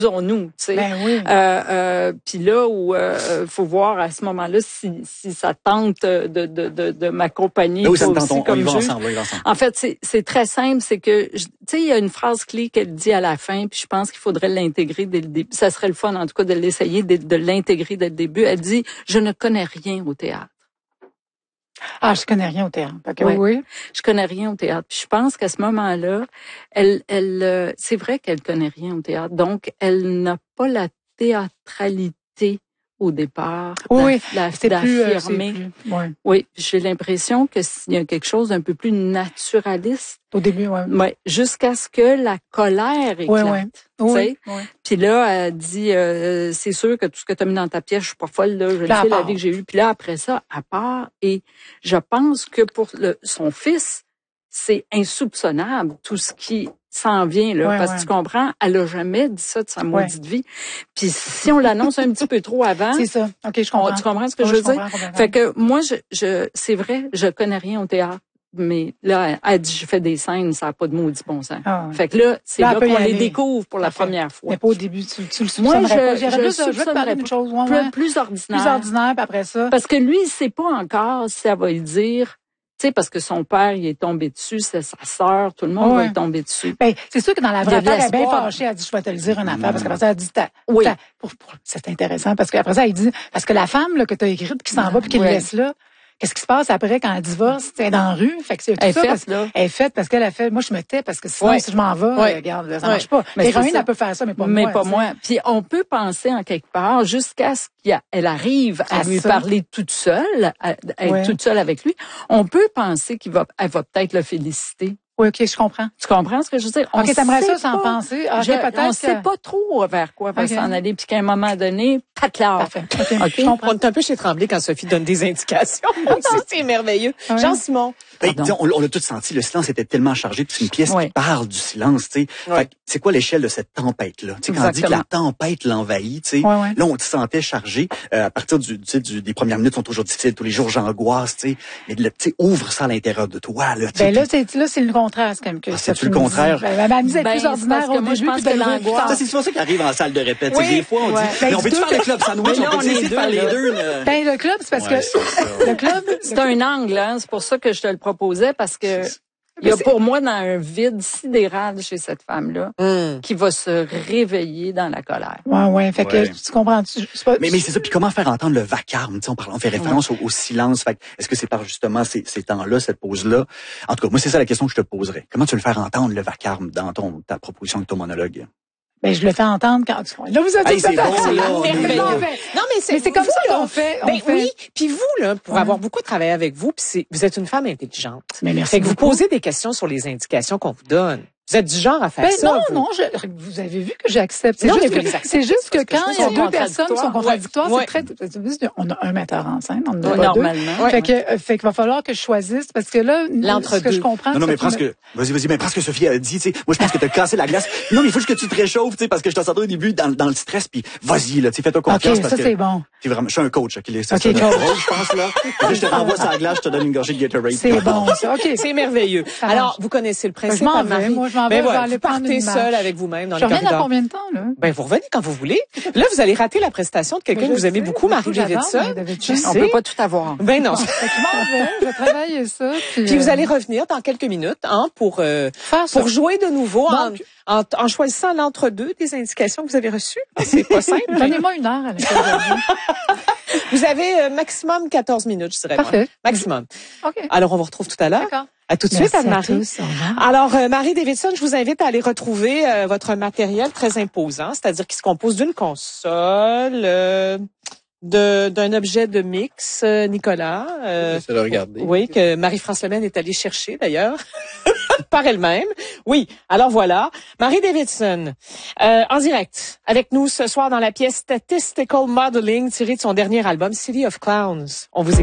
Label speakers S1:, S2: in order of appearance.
S1: nous, tu sais.
S2: Ben oui.
S1: Puis là où faut voir à ce moment-là si ça tente de m'accompagner
S3: oui, ça me tente,
S1: aussi comme juge.
S3: Ensemble.
S1: En fait, c'est très simple, c'est que tu sais, il y a une phrase clé qu'elle dit à la fin, puis je pense qu'il faudrait l'intégrer dès le début. Ça serait le fun en tout cas de l'essayer de l'intégrer dès le début. Elle dit "Je ne connais rien au théâtre."
S2: Ah, je connais rien au théâtre.
S1: Ouais.
S2: Oui.
S1: Je connais rien au théâtre. Puis je pense qu'à ce moment-là, elle c'est vrai qu'elle connaît rien au théâtre. Donc, elle n'a pas la théâtralité au départ.
S2: Oui,
S1: d'affirmer. Oui, j'ai l'impression que s'il y a quelque chose d'un peu plus naturaliste.
S2: Au début, oui.
S1: Ouais, jusqu'à ce que la colère éclate.
S2: Oui.
S1: Puis là, elle dit, c'est sûr que tout ce que tu as mis dans ta pièce, je suis pas folle, là, je le sais, la vie que j'ai eue. Puis là, après ça, elle part. Et je pense que pour son fils, c'est insoupçonnable, tout ce qui s'en vient, là. Parce que tu comprends, elle a jamais dit ça de sa maudite vie. Puis si on l'annonce un petit peu trop avant.
S2: C'est ça. OK, je comprends.
S1: Tu comprends ce que je veux dire? Fait que moi, c'est vrai, je connais rien au théâtre. Mais là, elle dit, je fais des scènes, ça n'a pas de maudit bon sens. Fait que là, c'est là qu'on les découvre pour la première fois.
S2: Mais pas au début, tu le
S1: soupçonnerais
S2: pas.
S1: Je veux te parler d'une chose plus ordinaire.
S2: Plus ordinaire, puis après ça.
S1: Parce que lui, il sait pas encore si elle va lui dire, tu sais, parce que son père, il est tombé dessus, c'est sa sœur, tout le monde va y tomber dessus.
S2: Ben, c'est sûr que dans la vraie affaire, elle est bien fâchée, elle dit, je vais te le dire une affaire, parce qu'après ça, elle dit, c'est intéressant, parce qu'après ça, elle dit, parce que la femme, là, que t'as écrite, qui s'en va, puis qui le laisse là, qu'est-ce qui se passe après quand elle divorce? Elle est dans la rue. Fait que c'est tout ça. Elle est faite parce qu'elle a fait, moi, je me tais parce que sinon, si je m'en vais, regarde, ça marche pas. L'héroïne, elle peut faire ça, mais pas moi.
S1: Mais pas moi. Puis on peut penser en quelque part jusqu'à ce qu'elle arrive à lui parler toute seule, à être toute seule avec lui. On peut penser qu'elle va peut-être le féliciter.
S2: Oui, OK, je comprends.
S1: Tu comprends ce que je veux dire?
S2: OK, t'aimerais ça sans penser.
S1: On ne sait pas trop vers quoi va s'en aller, puis qu'à un moment donné, patlar.
S2: Parfait. OK. Je comprends.
S4: On est un peu chez Tremblay quand Sophie donne des indications. C'est merveilleux. Jean-Simon.
S3: On l'a tous senti, le silence était tellement chargé, c'est une pièce qui parle du silence, tu sais. C'est quoi l'échelle de cette tempête-là? Tu sais, quand on dit que la tempête l'envahit, tu sais, là, on te sentait chargé. À partir des premières minutes sont toujours difficiles, tous les jours j'angoisse, tu sais. Mais tu sais, ouvre ça à l'intérieur de toi, là.
S2: Ben là, c'est le contraire, c'est quand même que
S3: c'est le contraire.
S2: Elle disait plus ordinaire au début, puis de l'angoisse.
S3: C'est pour ça qu'il arrive en salle de répète. Des fois, on dit, mais on peut-tu faire le club sandwich? On peut essayer de faire les deux, là.
S2: Ben, le club, c'est parce que, le club.
S1: C'est un angle, hein. C'est pour ça que je te le proposais, parce que il y a pour moi dans un vide sidéral chez cette femme-là qui va se réveiller dans la colère.
S2: Ouais. Fait que tu comprends.
S3: Mais c'est ça. Puis comment faire entendre le vacarme? Tu sais, on fait référence au silence. Fait est-ce que c'est par justement ces temps-là, cette pause-là? En tout cas, moi, c'est ça la question que je te poserais. Comment tu veux le faire entendre le vacarme dans ta proposition avec ton monologue?
S2: Ben, je le fais entendre quand tu... Là, vous êtes
S3: c'est bon, là.
S4: Non, mais c'est
S2: comme ça qu'on fait.
S4: Oui. Puis vous, là, pour avoir beaucoup travaillé avec vous, puis vous êtes une femme intelligente.
S2: Mais merci.
S4: Fait que vous posez des questions sur les indications qu'on vous donne. Vous êtes du genre à faire ça.
S2: Non, vous avez vu que j'accepte. C'est juste que quand il y a deux personnes qui sont contradictoires, c'est très, on a un metteur en scène, on en a
S1: normalement.
S2: Fait qu'il va falloir que je choisisse parce que là, ce que je comprends.
S3: Non, mais vas-y, mais parce que Sophie a dit, tu sais, moi, je pense que t'as cassé la glace. Non, mais il faut juste que tu te réchauffes, tu sais, parce que je t'en sentais au début dans le stress, puis vas-y, là, tu sais, fais-toi confiance.
S2: OK, ça, c'est bon.
S3: Je suis un coach, OK, je pense, là. Je te renvoie sur la glace, je te donne une gorgée de Gatorade.
S2: C'est bon, ça. OK.
S4: C'est merveilleux. Alors, vous connaissez le principe.
S2: Moi, je m'en vais aller
S4: partez seul avec vous-même dans le corridor.
S2: Je reviens dans combien de temps, là?
S4: Ben, vous revenez quand vous voulez. Là, vous allez rater la prestation de quelqu'un que vous aimez beaucoup, Marie Davidson.
S1: On peut pas tout avoir.
S4: Ben non.
S2: Je vais travailler ça.
S4: Puis vous allez revenir dans quelques minutes, pour jouer de nouveau en choisissant l'entre-deux des indications que vous avez reçues. C'est pas simple.
S2: Donnez-moi une heure à l'intérieur.
S4: Vous avez maximum 14 minutes, je dirais.
S2: Parfait.
S4: Maximum.
S2: OK.
S4: Alors, on vous retrouve tout à l'heure.
S2: D'accord.
S4: À tout de suite, Anne-Marie. Alors, Marie Davidson, je vous invite à aller retrouver votre matériel très imposant, c'est-à-dire qui se compose d'une console, d'un objet de mix, Nicolas.
S5: J'essaie de regarder.
S4: Oui, que Marie-France Lemaine est allée chercher d'ailleurs, par elle-même. Oui, alors voilà. Marie Davidson, en direct, avec nous ce soir dans la pièce Statistical Modeling, tirée de son dernier album, City of Clowns. On vous